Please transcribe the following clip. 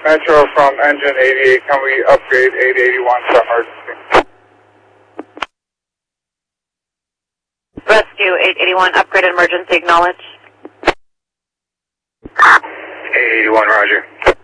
Metro from engine 88, can we upgrade 881 to emergency? Rescue 881, upgraded emergency, acknowledge. 881, roger.